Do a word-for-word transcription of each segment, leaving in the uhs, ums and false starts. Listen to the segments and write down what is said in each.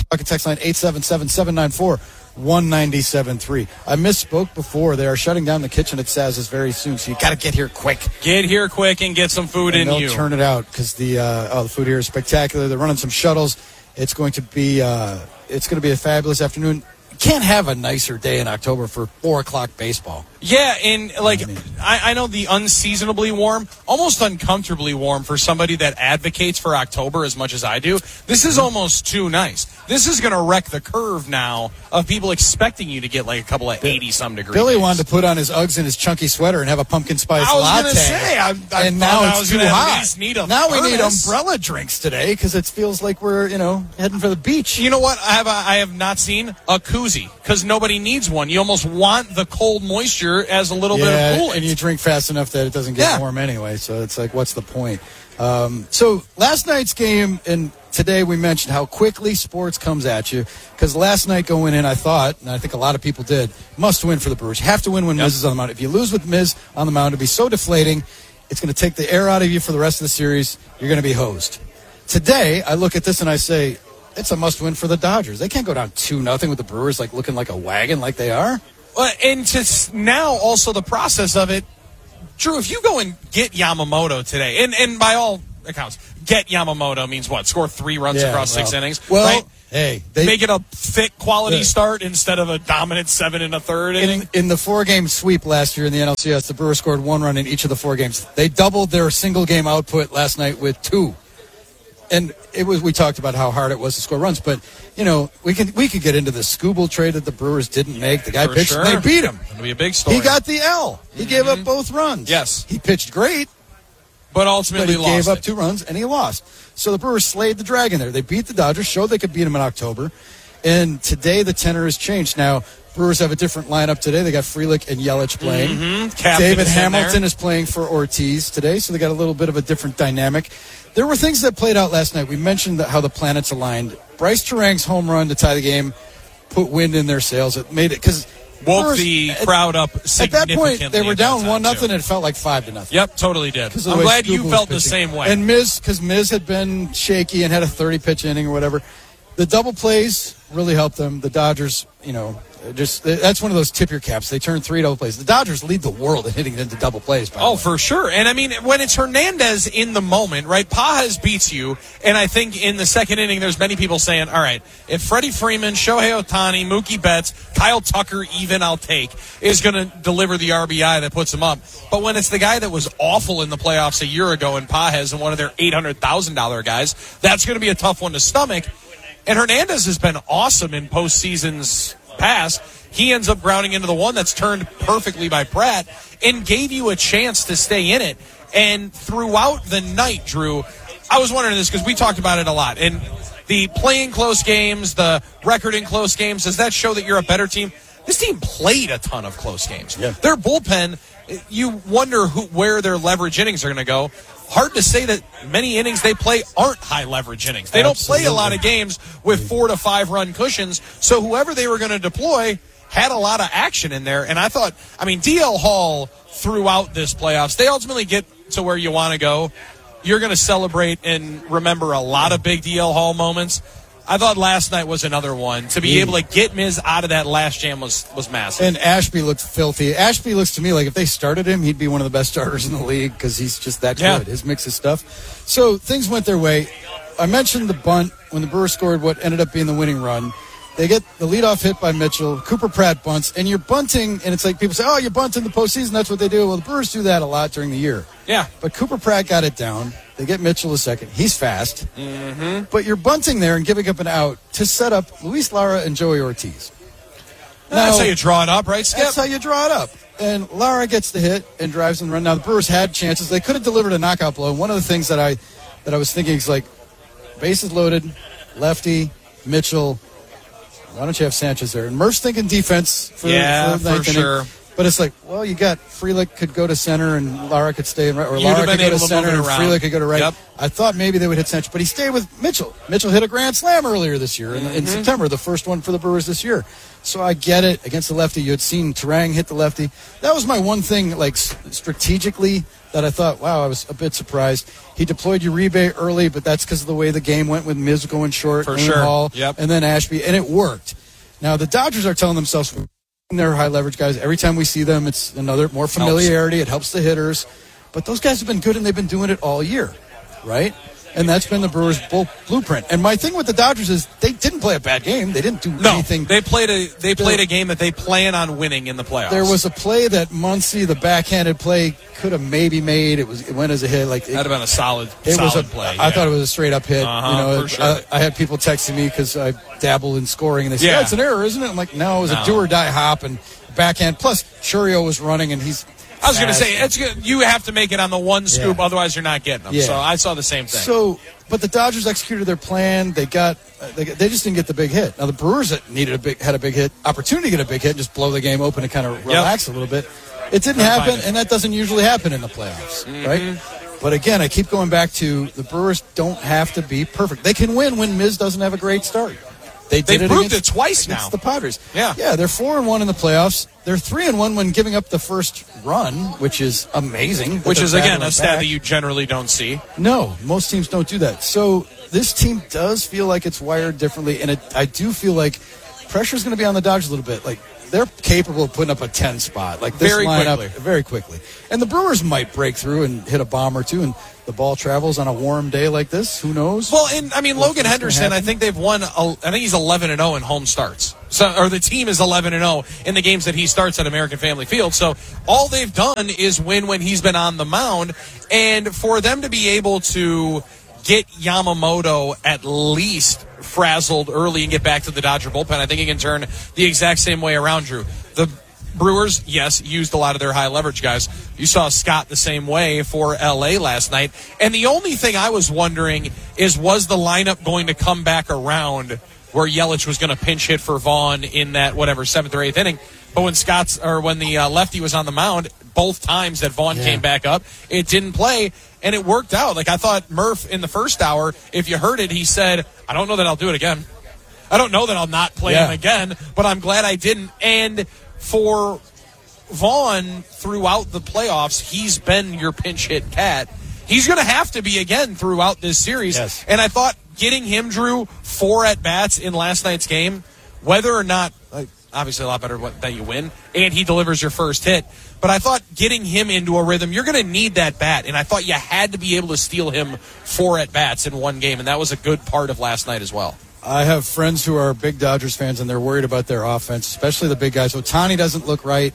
Bucket text line eight seven seven, seven nine four, one nine seven three. I misspoke before. They are shutting down the kitchen at Saz's very soon, so you got to get here quick. Get here quick and get some food and in they'll you. Turn it out because the uh, oh the food here is spectacular. They're running some shuttles. It's going to be uh, it's going to be a fabulous afternoon. Can't have a nicer day in October for four o'clock baseball. Yeah, and like I, I know the unseasonably warm, almost uncomfortably warm for somebody that advocates for October as much as I do. This is almost too nice. This is going to wreck the curve now of people expecting you to get like a couple of eighty-some degrees. Billy days. wanted to put on his Uggs and his chunky sweater and have a pumpkin spice I was latte. going to say, I, I and now I it's was too gonna hot. At least need a now we need furnace. umbrella drinks today because it feels like we're you know heading for the beach. You know what? I have a, I have not seen a koozie because nobody needs one. You almost want the cold moisture as a little yeah, bit of coolant. And you drink fast enough that it doesn't get Yeah. warm anyway. So it's like, what's the point? Um, so last night's game and today we mentioned how quickly sports comes at you because last night going in, I thought, and I think a lot of people did, must win for the Brewers. You have to win when Yep. Miz is on the mound. If you lose with Miz on the mound, it'd be so deflating. It's going to take the air out of you for the rest of the series. You're going to be hosed. Today, I look at this and I say, it's a must win for the Dodgers. They can't go down two nothing with the Brewers like looking like a wagon like they are. Well, and to s- now also the process of it, Drew, if you go and get Yamamoto today, and, and by all accounts, get Yamamoto means what? Score three runs Yeah, across six well, innings? Well, right? hey. They, Make it a thick quality Yeah. start instead of a dominant seven and a third inning. in, in the four-game sweep last year in the N L C S, the Brewers scored one run in each of the four games. They doubled their single-game output last night with two. And it was we talked about how hard it was to score runs, but you know we can we could get into the Skubal trade that the Brewers didn't make. The guy For pitched, sure. and they beat him. It'll be a big story. He got the L. He Mm-hmm. gave up both runs. Yes. he pitched great, but but ultimately he lost gave up it. two runs and he lost. So the Brewers slayed the dragon there. They beat the Dodgers, showed they could beat them in October, and today the tenor has changed. Now Brewers have a different lineup today. They got Frelick and Yelich playing. Mm-hmm. Captain David is in Hamilton there. is playing for Ortiz today, so they got a little bit of a different dynamic. There were things that played out last night. We mentioned that how the planets aligned. Bryce Terang's home run to tie the game put wind in their sails. It made it because Woke the crowd up at that significantly. point they were at down that time, one too. nothing, and it felt like five to nothing. Yep, totally did. 'Cause of the I'm way glad you Skubal was felt the pitching. same way. And Miz, because Miz had been shaky and had a thirty pitch inning or whatever. The double plays really helped them. The Dodgers, you know, just that's one of those tip your caps. They turn three double plays. The Dodgers lead the world in hitting it into double plays. By the Oh, way. for sure. And I mean, when it's Hernandez in the moment, right? Pages beats you. And I think in the second inning, there's many people saying, all right, if Freddie Freeman, Shohei Ohtani, Mookie Betts, Kyle Tucker, even I'll take, is going to deliver the R B I that puts him up. But when it's the guy that was awful in the playoffs a year ago in Pages and one of their eight hundred thousand dollars guys, that's going to be a tough one to stomach. And Hernandez has been awesome in postseasons past. He ends up grounding into the one that's turned perfectly by Pratt and gave you a chance to stay in it. And throughout the night, Drew, I was wondering this because we talked about it a lot. And the playing close games, the record in close games, does that show that you're a better team? This team played a ton of close games. Yeah. Their bullpen, you wonder who, where their leverage innings are going to go. Hard to say that many innings they play aren't high leverage innings. They don't play a lot of games with four to five run cushions. So whoever they were going to deploy had a lot of action in there. And I thought, I mean, D L Hall throughout this playoffs, they ultimately get to where you want to go. You're going to celebrate and remember a lot of big D L Hall moments. I thought last night was another one. To be Yeah. able to get Miz out of that last jam was, was massive. And Ashby looked filthy. Ashby looks to me like if they started him, he'd be one of the best starters in the league because he's just that Yeah. good. His mix of stuff. So things went their way. I mentioned the bunt when the Brewers scored what ended up being the winning run. They get the leadoff hit by Mitchell. Cooper Pratt bunts, and you're bunting, and it's like people say, oh, you bunt in the postseason. That's what they do. Well, the Brewers do that a lot during the year. Yeah. But Cooper Pratt got it down. They get Mitchell a second. He's fast. Mm-hmm. But you're bunting there and giving up an out to set up Luis Lara and Joey Ortiz. That's Now- how you draw it up, right, Skip? That's how you draw it up. And Lara gets the hit and drives in the run. Now the Brewers had chances. They could have delivered a knockout blow. One of the things that I that I was thinking is like, bases loaded, lefty, Mitchell. Why don't you have Sanchez there? And Murph's thinking defense for, Yeah, for, the ninth for inning. sure. But it's like, well, you got Frelick could go to center and Lara could stay in right, or You'd Lara have been could go to able to center move and it around. Frelick could go to right. Yep. I thought maybe they would hit center, but he stayed with Mitchell. Mitchell hit a grand slam earlier this year in, Mm-hmm. in September, the first one for the Brewers this year. So I get it against the lefty. You had seen Terang hit the lefty. That was my one thing, like s- strategically, that I thought, wow, I was a bit surprised. He deployed Uribe early, but that's because of the way the game went with Miz going short, For and sure. Hall, Yep. and then Ashby, and it worked. Now the Dodgers are telling themselves. They're high leverage guys. Every time we see them, it's another more familiarity. It helps the hitters. But those guys have been good, and they've been doing it all year, right? And that's been the Brewers' bull- blueprint. And my thing with the Dodgers is they didn't play a bad game. They didn't do No, anything. they played a they played a game that they plan on winning in the playoffs. There was a play that Muncy, the backhanded play, could have maybe made. It was it went as a hit. Like it, That'd have been a solid, it solid was a play. I yeah. thought it was a straight up hit. Uh-huh, you know, for sure. I, I had people texting me because I dabble in scoring, and they said, Yeah. "Yeah, it's an error, isn't it?" I'm like, "No, it was No. a do or die hop and backhand." Plus, Churio was running, and he's. I was going to fast. say it's good. You have to make it on the one scoop, Yeah. otherwise you're not getting them. Yeah. So I saw the same thing. So, but the Dodgers executed their plan. They got, uh, they, they just didn't get the big hit. Now the Brewers that needed a big, had a big hit, opportunity to get a big hit, and just blow the game open and kind of relax a little bit. It didn't Couldn't happen, find it. and that doesn't usually happen in the playoffs, Mm-hmm. right? But again, I keep going back to the Brewers don't have to be perfect. They can win when Miz doesn't have a great start. They did They've it proved against, it twice against now. the Padres. Yeah. yeah, they're four and one in the playoffs. They're three and one when giving up the first run, which is amazing. that Which they're is, again, battling a stat back. that you generally don't see. No, most teams don't do that. So this team does feel like it's wired differently, and it, I do feel like pressure's going to be on the Dodgers a little bit. Like they're capable of putting up a ten spot, like this Very lineup, quickly. very quickly. And the Brewers might break through and hit a bomb or two, and the ball travels on a warm day like this. Who knows? Well, and I mean, What's Logan gonna Henderson, happen? I think they've won. I think he's eleven and zero in home starts. So, or the team is eleven and zero in the games that he starts at American Family Field. So, all they've done is win when he's been on the mound, and for them to be able to get Yamamoto at least frazzled early and get back to the Dodger bullpen, I think he can turn the exact same way around, Drew. The Brewers, yes, used a lot of their high leverage guys. You saw Scott the same way for L A last night. And the only thing I was wondering is, was the lineup going to come back around where Yelich was going to pinch hit for Vaughn in that, whatever, seventh or eighth inning? But when Scott's, or when the uh, lefty was on the mound, both times that Vaughn Yeah. came back up, it didn't play, and it worked out. Like, I thought Murph in the first hour, if you heard it, he said, I don't know that I'll do it again. I don't know that I'll not play Yeah. him again, but I'm glad I didn't. And for Vaughn, throughout the playoffs, he's been your pinch hit cat. He's going to have to be again throughout this series. Yes. And I thought getting him, Drew, four at-bats in last night's game, whether or not, like, obviously a lot better what- that you win, and he delivers your first hit. But I thought getting him into a rhythm, you're going to need that bat. And I thought you had to be able to steal him four at-bats in one game, and that was a good part of last night as well. I have friends who are big Dodgers fans, and they're worried about their offense, especially the big guys. Ohtani doesn't look right.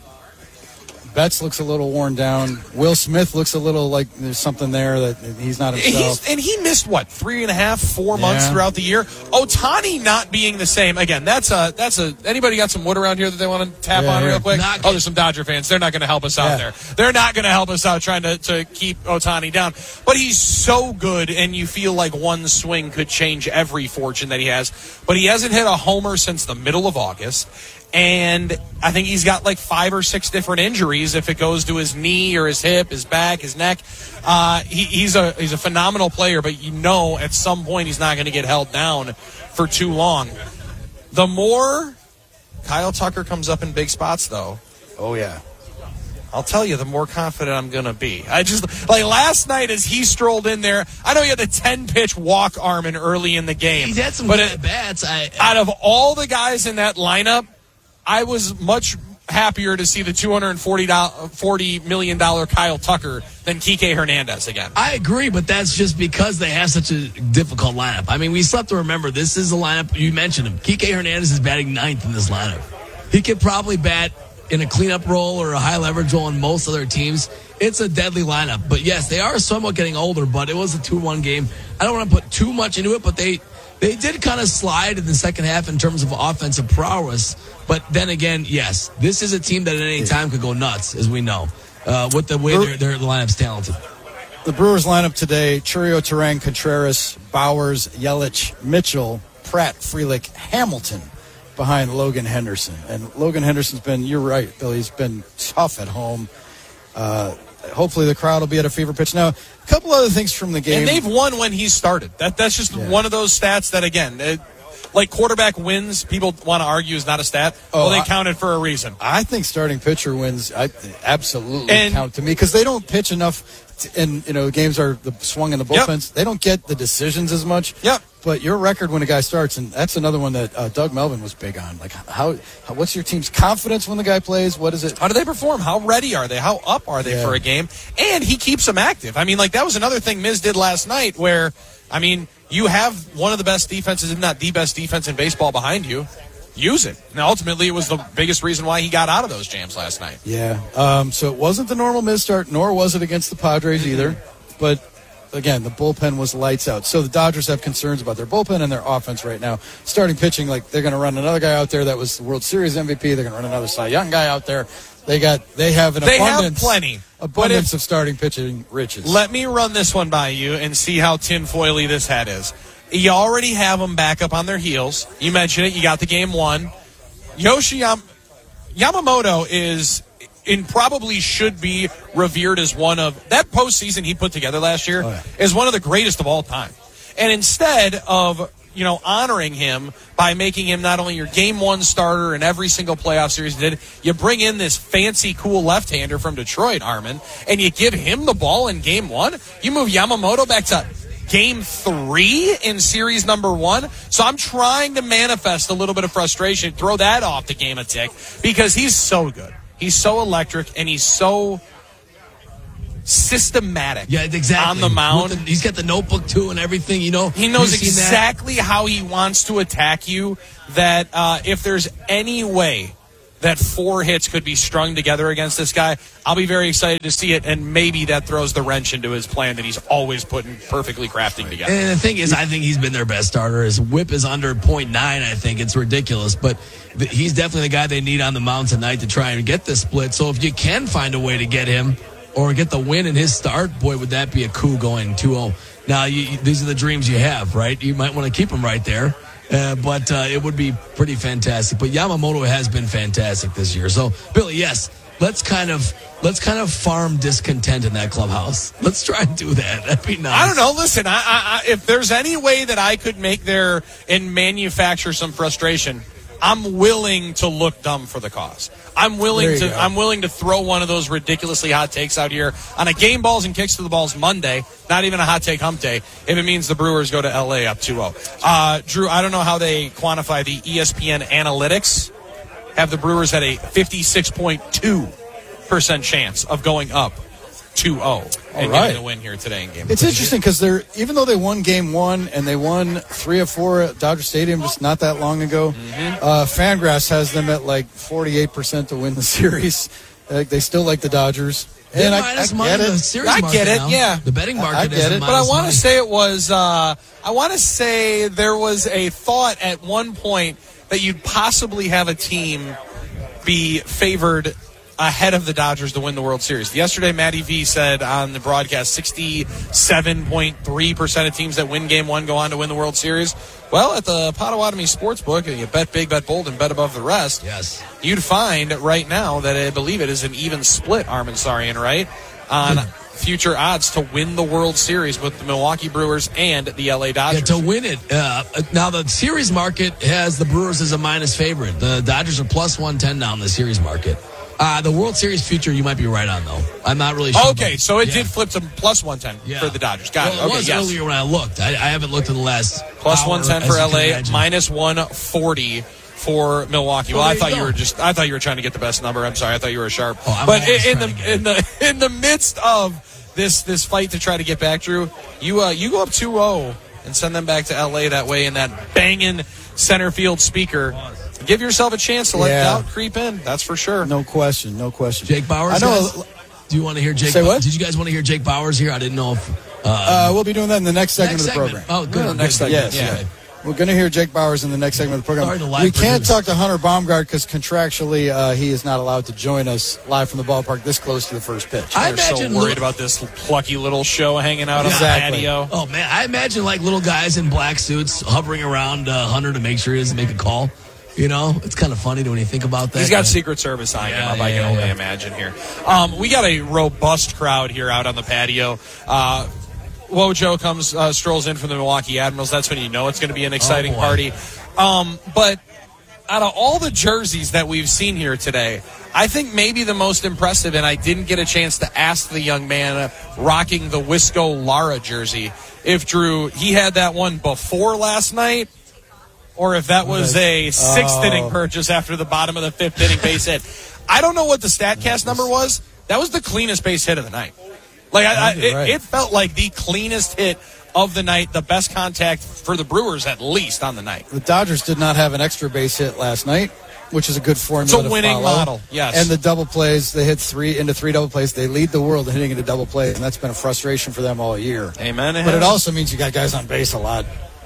Betts looks a little worn down. Will Smith looks a little like there's something there that he's not himself. He's, and he missed, what, three and a half, four months Yeah. throughout the year? Ohtani not being the same. Again, that's a, that's a, anybody got some wood around here that they want to tap Yeah, on yeah. real quick? Not Oh, there's some Dodger fans. They're not going to help us out Yeah. there. They're not going to help us out trying to, to keep Ohtani down. But he's so good, and you feel like one swing could change every fortune that he has. But he hasn't hit a homer since the middle of August. And I think he's got like five or six different injuries. If it goes to his knee or his hip, his back, his neck, uh, he, he's a he's a phenomenal player. But you know, at some point, he's not going to get held down for too long. The more Kyle Tucker comes up in big spots, though, Oh, yeah. I'll tell you, the more confident I'm going to be. I just, like last night as he strolled in there, I know he had the ten-pitch walk arm in early in the game. He's had some but good it- at bats. I, out of all the guys in that lineup, I was much happier to see the two hundred forty million dollars Kyle Tucker than Kike Hernandez again. I agree, but that's just because they have such a difficult lineup. I mean, we still have to remember, this is a lineup, you mentioned him. Kike Hernandez is batting ninth in this lineup. He could probably bat in a cleanup role or a high leverage role in most other teams. It's a deadly lineup. But yes, they are somewhat getting older, but it was a two one game. I don't want to put too much into it, but they they did kind of slide in the second half in terms of offensive prowess. But then again, yes, this is a team that at any time could go nuts, as we know, uh, with the way their, their lineup's talented. The Brewers lineup today: Churio, Terang, Contreras, Bowers, Yelich, Mitchell, Pratt, Frelick, Hamilton. behind Logan Henderson. And Logan Henderson's been, you're right, Billy, he's been tough at home. Uh, hopefully the crowd will be at a fever pitch. Now, a couple other things from the game. And they've won when he's started. That That's just yeah. one of those stats that, again, it, like quarterback wins, people want to argue is not a stat. Oh, well, they I, counted for a reason. I think starting pitcher wins I, absolutely and, count to me because they don't pitch enough. And, you know, games are the swung in the bullpens. Yep. They don't get the decisions as much. Yep. But your record when a guy starts, and that's another one that uh, Doug Melvin was big on. Like, how, how, what's your team's confidence when the guy plays? What is it? How do they perform? How ready are they? How up are they yeah. for a game? And he keeps them active. I mean, like, that was another thing Miz did last night where, I mean, you have one of the best defenses, if not the best defense in baseball behind you. Use it. And ultimately, it was the biggest reason why he got out of those jams last night. Yeah. Um, so it wasn't the normal Miz start, nor was it against the Padres either. But, again, the bullpen was lights out. So the Dodgers have concerns about their bullpen and their offense right now. Starting pitching, like they're going to run another guy out there that was the World Series M V P. They're going to run another Cy Young guy out there. They got. They have an they abundance, have plenty. abundance if, of starting pitching riches. Let me run this one by you and see how tinfoily this hat is. You already have them back up on their heels. You mentioned it. You got the game one. Yoshi Yam- Yamamoto is and probably should be revered as one of that postseason he put together last year oh, yeah. is one of the greatest of all time. And instead of, you know, honoring him by making him not only your game one starter in every single playoff series you did, you bring in this fancy, cool left-hander from Detroit, Armin, and you give him the ball in game one. You move Yamamoto back to game three in series number one. So I'm trying to manifest a little bit of frustration, throw that off the game a tick, because he's so good. He's so electric, and he's so systematic yeah, exactly. on the mound. The, he's got the notebook, too, and everything, you know. He knows exactly that? how he wants to attack you, that uh, if there's any way that four hits could be strung together against this guy, I'll be very excited to see it, and maybe that throws the wrench into his plan that he's always putting perfectly crafting together. And the thing is, I think he's been their best starter. His whip is under point nine, I think. It's ridiculous, but th- he's definitely the guy they need on the mound tonight to try and get this split. So if you can find a way to get him or get the win in his start, boy, would that be a coup going two oh. Now, you, these are the dreams you have, right? You might want to keep him right there. Uh, but uh, it would be pretty fantastic. But Yamamoto has been fantastic this year. So, Billy, yes, let's kind of let's kind of farm discontent in that clubhouse. Let's try and do that. That'd be nice. I don't know. Listen, I, I, I, if there's any way that I could make there and manufacture some frustration, I'm willing to look dumb for the cause. I'm willing to. Go. I'm willing to throw one of those ridiculously hot takes out here on a Game Balls and Kicks to the Balls Monday. Not even a hot take hump day. If it means the Brewers go to L A up two oh. Uh, Drew, I don't know how they quantify the E S P N analytics. Have the Brewers at a fifty-six point two percent chance of going up two oh and right. getting the win here today in game. It's interesting because they're even though they won game one and they won three or four at Dodger Stadium just not that long ago, mm-hmm. uh, Fangraphs has them at like forty-eight percent to win the series. Uh, they still like the Dodgers. And I, I get it. I get it. Now. Yeah, the betting market. I, I get it. But I want to say it was. Uh, I want to say there was a thought at one point that you'd possibly have a team be favored ahead of the Dodgers to win the World Series. Yesterday, Matty V said on the broadcast sixty-seven point three percent of teams that win Game one go on to win the World Series. Well, at the Potawatomi Sportsbook, and you bet big, bet bold, and bet above the rest, yes, you'd find right now that I believe it is an even split, Armin Sarian, right, on future odds to win the World Series with the Milwaukee Brewers and the L A Dodgers. Yeah, to win it. Uh, now, the series market has the Brewers as a minus favorite. The Dodgers are plus one ten now in the series market. Uh, the World Series future, you might be right on, though. I'm not really sure. Okay, so it yeah. did flip to plus one ten yeah. for the Dodgers. Got well, it. Okay, it was yes. earlier when I looked. I, I haven't looked in the last Plus hour, one ten for L A, imagine. minus one forty for Milwaukee. Well, well I thought you, you were just I thought you were trying to get the best number. I'm sorry. I thought you were sharp. Oh, I'm but in, in the in in the in the midst of this this fight to try to get back, Drew, you uh, you go up two oh and send them back to L A that way in that banging center field speaker. Give yourself a chance to let yeah. doubt creep in. That's for sure. No question. No question. Jake Bowers. I know. Guys? Do you want to hear Jake? Say what? Did you guys want to hear Jake Bowers here? I didn't know if. Uh, uh, we'll be doing that in the next segment next of the segment. program. Oh, good. Yeah, next segment. Yes. Yeah. We're going to hear Jake Bowers in the next segment of the program. Sorry, we can't produce. talk to Hunter Baumgart because contractually uh, he is not allowed to join us live from the ballpark this close to the first pitch. I They're imagine so worried little, about this plucky little show hanging out exactly. on the patio. Oh, man. I imagine like little guys in black suits hovering around uh, Hunter to make sure he doesn't make a call. You know, it's kind of funny when you think about that. He's got Secret Service eyeing Yeah, him up, I yeah, can only yeah. imagine here. Um, we got a robust crowd here out on the patio. Uh, Wojo comes, uh, strolls in from the Milwaukee Admirals. That's when you know it's going to be an exciting boy. party. Um, but out of all the jerseys that we've seen here today, I think maybe the most impressive, and I didn't get a chance to ask the young man uh, rocking the Wisco Lara jersey, if Drew, he had that one before last night, or if that was a sixth Oh. inning purchase after the bottom of the fifth inning base hit. I don't know what the StatCast number was. That was the cleanest base hit of the night. Like I, I, it, right. it felt like the cleanest hit of the night, the best contact for the Brewers at least on the night. The Dodgers did not have an extra base hit last night, which is a good formula. It's a to winning follow. model, yes. And the double plays, they hit three into three double plays. They lead the world in hitting into double plays, and that's been a frustration for them all year. Amen. But it also means you got guys on base a lot.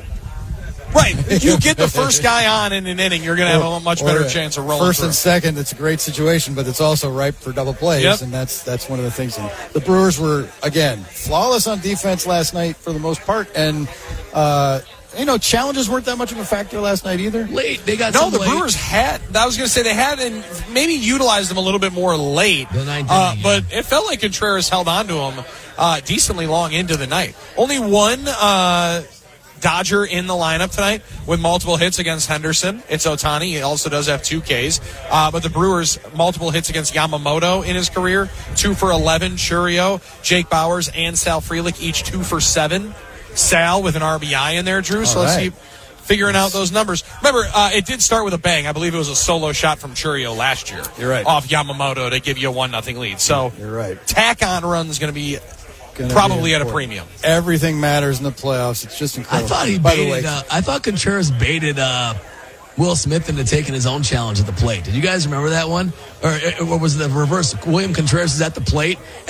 Right. You get the first guy on in an inning, you're going to have a much better Or, chance of rolling First through. and second, it's a great situation, but it's also ripe for double plays, Yep. and that's that's one of the things. And the Brewers were, again, flawless on defense last night for the most part, and, uh, you know, challenges weren't that much of a factor last night either. Late. They got No, some the late. Brewers had. I was going to say they had, and maybe utilized them a little bit more late. The ninth uh, inning, but it felt like Contreras held on to him uh, decently long into the night. Only one uh, Dodger in the lineup tonight with multiple hits against Henderson. It's Ohtani. He also does have two Ks. Uh, but the Brewers, multiple hits against Yamamoto in his career. Two for eleven, Churio, Jake Bowers, and Sal Frelick, each two for seven. Sal with an R B I in there, Drew. So All let's right. keep figuring out those numbers. Remember, uh, it did start with a bang. I believe it was a solo shot from Churio last year. You're right. Off Yamamoto to give you a one nothing lead. So You're right. tack-on run is going to be Gonna probably be at a important. premium. Everything matters in the playoffs. It's just I incredible. thought he By the baited. way, Uh, I thought Contreras baited uh, Will Smith into taking his own challenge at the plate. Did you guys remember that one, or, or was it the reverse? William Contreras is at the plate.